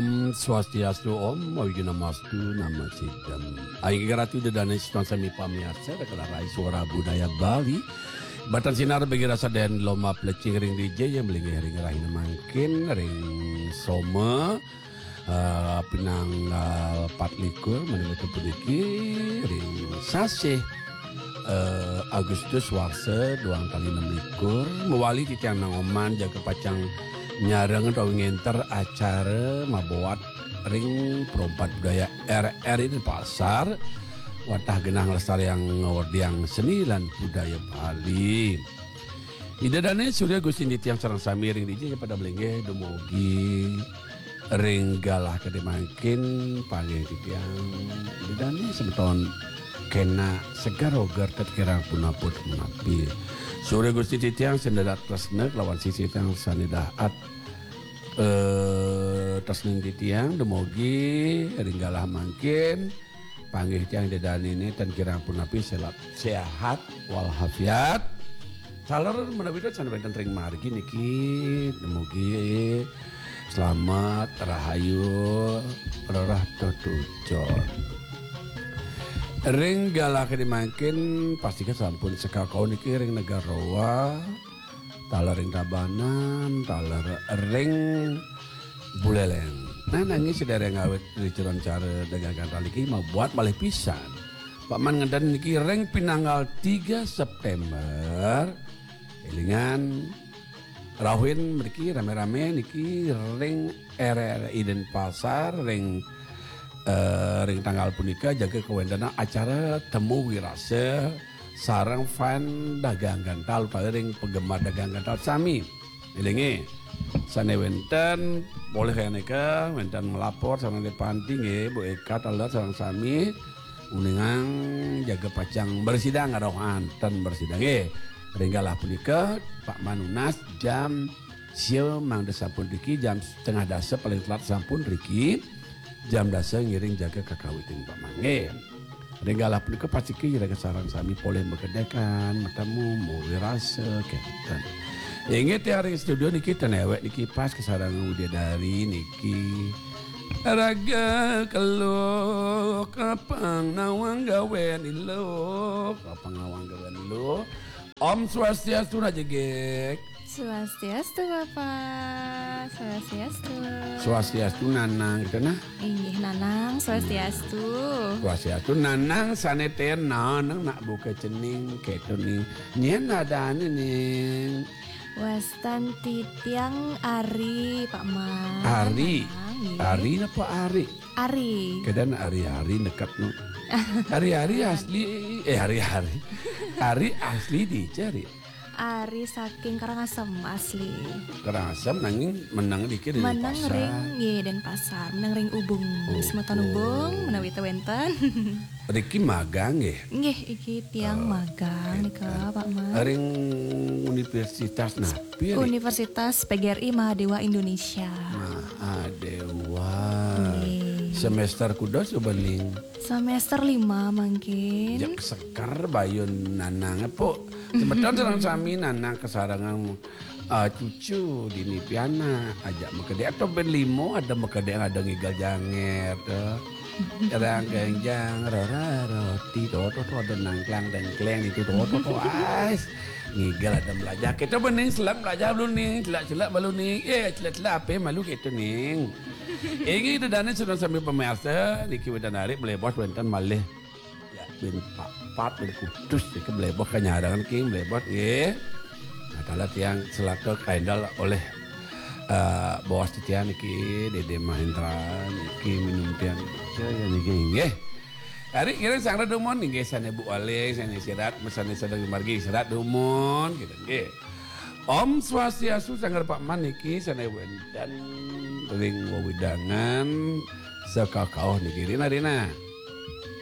Om Swastiastu, Om Mawigunamastu, Nama Sidam. Aing garatu dedane situan sami pamiarsa dakala rai suara budaya Bali. Batan sinar bagi rasa dan loma plecing ring DJ yang belingi ring rahina mangkin ring soma pinanggal 24 menuju puniki ring sasih Agustus warsa 2 kali 6 mewali titiang nang oman jaga pacang nyareng atau ngenter acara mabuat ring perompat budaya RR ini pasar watah genah lestari yang ngordiang seni lan budaya Bali. Idadane surya Gusti Nitiang sareng sami ring DJ pada belengge dumugi ring galah kademangkin panggih titiang idadane sebeton kena segar ogar tetkira punaput menapi. Surya Gusti Titiang sendadat tresna lawan sisi tang sanidaat tresna titiang demogi ringgalah mangkin panggih tiang dedan ini dan kirang punapi sehat walafiat saler menawi can benten ring margi niki demogi selamat rahayu rerah tutujon. Ring galah kedimakin pastikan sampun sekakau niki ring negarawa taler ring tabanan taler ring buleleng. Nah nangis sedere ngawet ricuran cara dagangan taliki mau buat malih pisan. Pak Man ngedan niki ring pinanggal 3 September elingan rawin mriki rame-rame niki ring RRI Denpasar ring tanggal punika jaga kewendana acara temu wirase sarang fan dagang gantal ring penggemar dagang gantal sami ilingi sane wenten boleh kaneka wenten melapor sareng Depanti nggih Bu Eka taler sareng sami uningang jaga pacang bersidang ngarohanten bersidang nggih ringgalah punika Pak Manunas jam sieu mangda sampun riki jam 9:30 paling telat sampun riki jam dasa ngiring jaga kakawiting Pak Mangge. Ringgalah punika paciki jaga sarang sami poleh bekedekan matamu mau wirasa kenten. Ingat ya ring studio niki tenewek niki pas kesarang dari niki raga kelo kapang nawang gawen ilo kapang nawang gawen ilo Om Swastiastu najegek. Swastiastu Bapak, Swastiastu. Swastiastu Nanang gitu nah. Inggih Nanang, Swastiastu. Swastiastu Nanang saneten nanang nak buka cening keto ning. Nyen ada ning. Wastan titiang Ari Pak Man. Ari. Ari apa Ari? Ari. Kedan hari-hari dekat nu. Hari-hari asli hari-hari. Hari asli dicari. Ari saking Karangasem asli. Karangasem nanging menang dikit di menang pasar. Ring ye Denpasar, menang ring Ubung. Semeton Ubung menawi teh wenten. Riki magang nggih. Nggih iki tiang magang nika Pak Man. Ring Universitas napi. Universitas PGRI Mahadewa Indonesia. Mahadewa. Semester kudos bening. Semester 5 mungkin. Jak sekar bayun nanang po. Sebetul sareng sami nanang kesarangan cucu dini piana ajak mekede atau ben limo ada mekede ada ngigal janger tuh. Kadang genjang rara roti to ada nangklang dan kleng itu to ais. Ngigal ada belajar kita bening selak belajar belum nih celak-celak belum nih celak-celak apa malu gitu nih. Ini dedane sudah sambil pemirsa niki wedan narik melebos wenten malih ya ben pat ben kudus iki melebos kanyarangan ki melebos nggih. Nah kala tiang selaka kaendal oleh bos titian niki Dede Mahendra niki minum tiang saya niki nggih. Hari kira sang redumon nggih sane Bu Aleng sane sirat mesane sedang margi sirat dumon gitu nggih. Om Swastiastu sanggar Pak Man niki sane wenten ring wewidangan sakakauh niki rina